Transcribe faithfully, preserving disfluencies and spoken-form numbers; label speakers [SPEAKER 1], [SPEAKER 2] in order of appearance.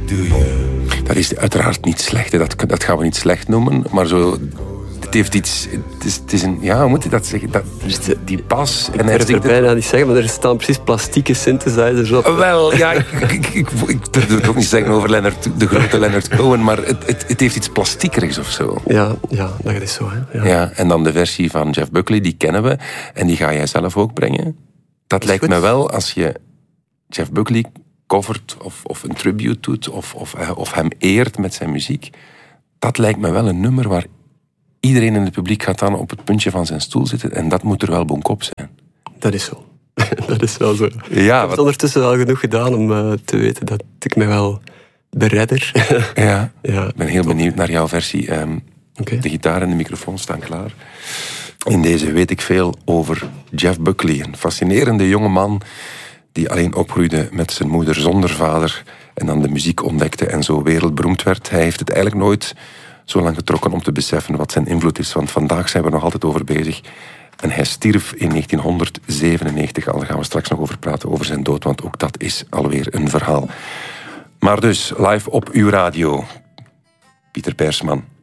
[SPEAKER 1] do you?
[SPEAKER 2] Dat is uiteraard niet slecht, hè. Dat, dat gaan we niet slecht noemen, maar zo... Het heeft iets... Het is, het is een... Ja, hoe moet je dat zeggen? Dat, die bas...
[SPEAKER 3] Ik durf het bijna niet zeggen, maar er staan precies plastieke synthesizers op.
[SPEAKER 2] Wel, ja, ik, ik, ik, ik durf het ook niet zeggen over Leonard, de grote Leonard Cohen, maar het, het, het heeft iets plastiekerigs of zo.
[SPEAKER 3] Ja, ja, dat is zo. Hè. Ja.
[SPEAKER 2] Ja, en dan de versie van Jeff Buckley, die kennen we, en die ga jij zelf ook brengen. Dat, dat lijkt goed. me wel, als je Jeff Buckley covert of, of een tribute doet, of, of, of hem eert met zijn muziek, dat lijkt me wel een nummer waar iedereen in het publiek gaat dan op het puntje van zijn stoel zitten, en dat moet er wel bonkop zijn.
[SPEAKER 3] Dat is zo. Dat is wel zo.
[SPEAKER 2] Ja,
[SPEAKER 3] ik heb
[SPEAKER 2] wat...
[SPEAKER 3] het ondertussen wel genoeg gedaan om uh, te weten dat ik me wel beredder.
[SPEAKER 2] Ja,
[SPEAKER 3] ja,
[SPEAKER 2] ik ben heel top. benieuwd naar jouw versie. Um,
[SPEAKER 3] okay.
[SPEAKER 2] De gitaar en de microfoon staan klaar. In deze weet ik veel over Jeff Buckley, een fascinerende jonge man die alleen opgroeide met zijn moeder zonder vader en dan de muziek ontdekte en zo wereldberoemd werd. Hij heeft het eigenlijk nooit zo lang getrokken om te beseffen wat zijn invloed is, want vandaag zijn we er nog altijd over bezig. En hij stierf in negentienhonderdzevenennegentig, al daar gaan we straks nog over praten, over zijn dood, want ook dat is alweer een verhaal. Maar dus, live op uw radio, Pieter Persman.